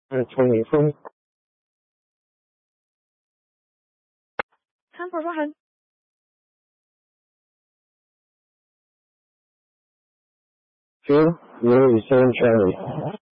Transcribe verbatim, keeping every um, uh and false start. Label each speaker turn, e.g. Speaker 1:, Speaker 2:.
Speaker 1: Uh, twenty from.
Speaker 2: ten for go ahead.
Speaker 1: Two, zero, seven, Charlie.